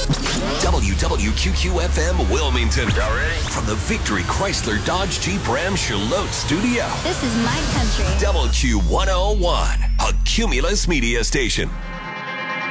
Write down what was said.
WWQQ-FM Wilmington. Y'all ready? From the Victory Chrysler Dodge Jeep Ram Charlotte studio. This is my country. WQ101, a Cumulus media station.